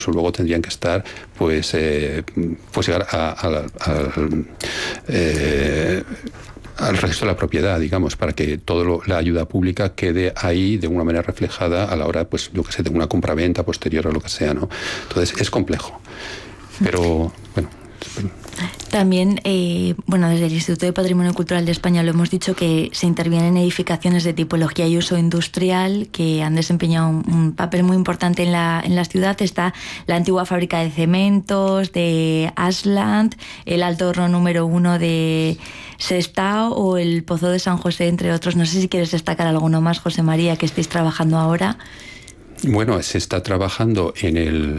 luego tendrían que estar, pues llegar al registro de la propiedad, digamos, para que toda la ayuda pública quede ahí de una manera reflejada a la hora, pues yo que sé, de una compraventa posterior o lo que sea, ¿no? Entonces es complejo, pero bueno. También, desde el Instituto de Patrimonio Cultural de España lo hemos dicho, que se intervienen en edificaciones de tipología y uso industrial que han desempeñado un papel muy importante en la ciudad. Está la antigua fábrica de cementos de Ashland, el Alto Horno número 1 de Sestao o el Pozo de San José, entre otros. No sé si quieres destacar alguno más, José María, que estéis trabajando ahora. Bueno, se está trabajando en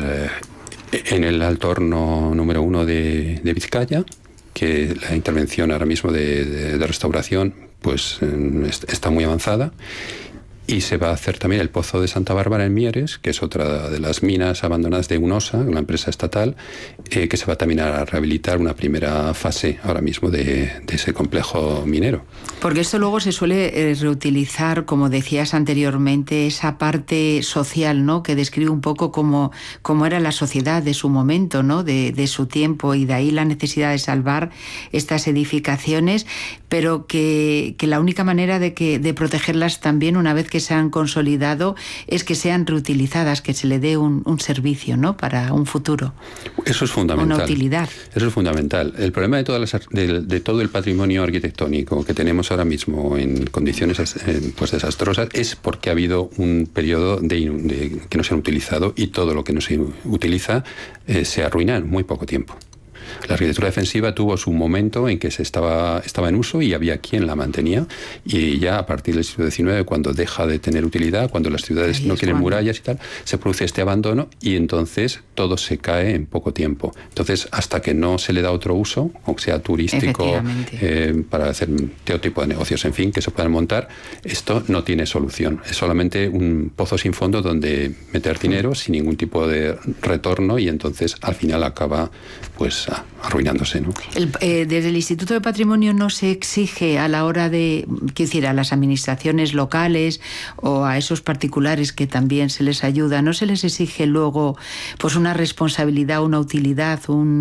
el Alto Horno número 1 de Vizcaya, que la intervención ahora mismo de restauración pues está muy avanzada. Y se va a hacer también el Pozo de Santa Bárbara en Mieres, que es otra de las minas abandonadas de UNOSA, una empresa estatal, que se va también a rehabilitar una primera fase ahora mismo de ese complejo minero. Porque esto luego se suele reutilizar, como decías anteriormente, esa parte social, ¿no?, que describe un poco cómo era la sociedad de su momento, ¿no?, de su tiempo, y de ahí la necesidad de salvar estas edificaciones, pero que la única manera de protegerlas también, una vez que se han consolidado, es que sean reutilizadas, que se le dé un servicio, ¿no?, para un futuro. Eso es fundamental. Una utilidad. Eso es fundamental. El problema de todo el patrimonio arquitectónico que tenemos ahora mismo en condiciones pues desastrosas es porque ha habido un periodo que no se han utilizado, y todo lo que no se utiliza se arruina en muy poco tiempo. La arquitectura defensiva tuvo su momento en que estaba en uso y había quien la mantenía, y ya a partir del siglo XIX, cuando deja de tener utilidad, cuando las ciudades no quieren murallas y tal, se produce este abandono, y entonces todo se cae en poco tiempo. Entonces, hasta que no se le da otro uso, aunque sea turístico, para hacer todo tipo de negocios, en fin, que se puedan montar, esto no tiene solución. Es solamente un pozo sin fondo donde meter dinero sin ningún tipo de retorno, y entonces al final acaba pues arruinándose, ¿no? Desde el Instituto de Patrimonio no se exige a la hora de, quiero decir, a las administraciones locales o a esos particulares que también se les ayuda, no se les exige luego pues una responsabilidad, una utilidad,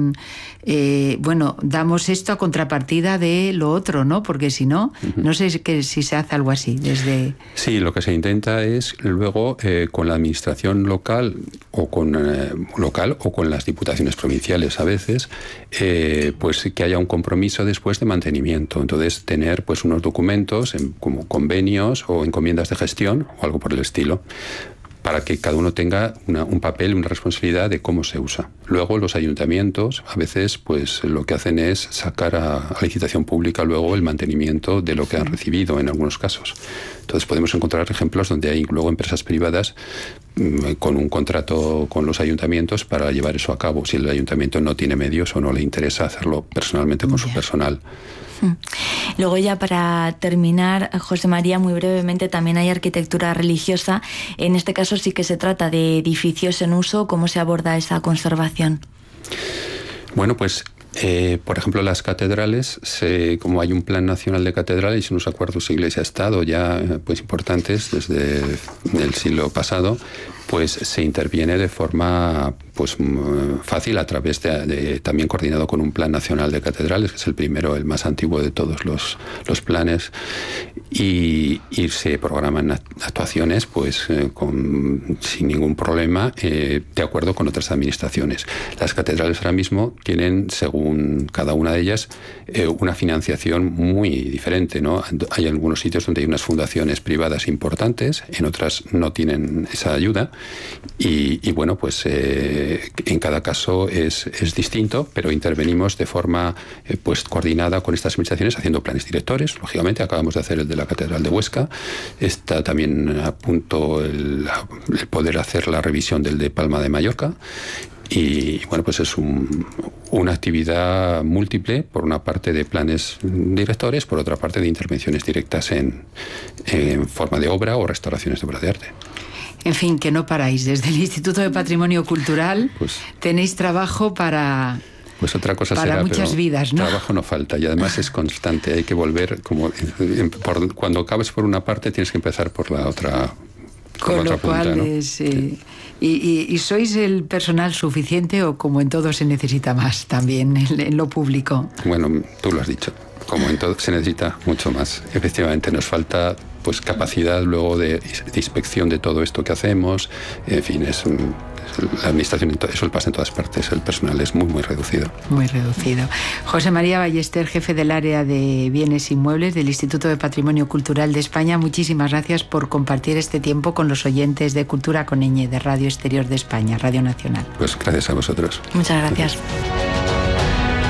damos esto a contrapartida de lo otro, ¿no? Porque si no, no sé si se hace algo así desde... Sí, lo que se intenta es luego con la administración local o con las diputaciones provinciales a veces, pues que haya un compromiso después de mantenimiento. Entonces tener pues unos documentos como convenios o encomiendas de gestión o algo por el estilo, para que cada uno tenga un papel, una responsabilidad de cómo se usa. Luego los ayuntamientos a veces pues lo que hacen es sacar a licitación pública luego el mantenimiento de lo que han recibido en algunos casos. Entonces podemos encontrar ejemplos donde hay luego empresas privadas con un contrato con los ayuntamientos para llevar eso a cabo, si el ayuntamiento no tiene medios o no le interesa hacerlo personalmente con su personal. Luego, ya para terminar, José María, muy brevemente, también hay arquitectura religiosa. En este caso sí que se trata de edificios en uso. ¿Cómo se aborda esa conservación? Bueno, pues por ejemplo, las catedrales, como hay un plan nacional de catedrales y unos acuerdos Iglesia-Estado ya pues importantes desde el siglo pasado, pues se interviene de forma pues fácil a través de también coordinado con un plan nacional de catedrales, que es el primero, el más antiguo de todos los planes, y se programan actuaciones pues sin ningún problema, de acuerdo con otras administraciones. Las catedrales ahora mismo tienen, según cada una de ellas, una financiación muy diferente, ¿no? Hay algunos sitios donde hay unas fundaciones privadas importantes, en otras no tienen esa ayuda, y bueno, pues en cada caso es distinto, pero intervenimos de forma pues coordinada con estas administraciones, haciendo planes directores. Lógicamente acabamos de hacer el de la Catedral de Huesca, está también a punto el poder hacer la revisión del de Palma de Mallorca. Y bueno, pues es una actividad múltiple, por una parte de planes directores, por otra parte de intervenciones directas en forma de obra o restauraciones de obras de arte. En fin, que no paráis. Desde el Instituto de Patrimonio Cultural pues, tenéis trabajo para... Pues otra cosa para será, muchas pero vidas, ¿no? Trabajo no falta, y además es constante. Hay que volver, cuando acabes por una parte tienes que empezar por la otra. Con lo cual punta, ¿no? es ¿Y sois el personal suficiente o como en todo se necesita más también en lo público? Bueno, tú lo has dicho. Como en todo se necesita mucho más. Efectivamente, nos falta pues capacidad luego de inspección de todo esto que hacemos. En fin, la administración, eso pasa en todas partes. El personal es muy reducido. Muy reducido. José María Ballester, jefe del área de bienes inmuebles del Instituto de Patrimonio Cultural de España, muchísimas gracias por compartir este tiempo con los oyentes de Cultura con ñ de Radio Exterior de España, Radio Nacional. Pues gracias a vosotros. Muchas gracias.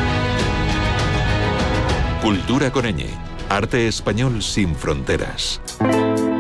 Cultura con ñ. Arte español sin fronteras.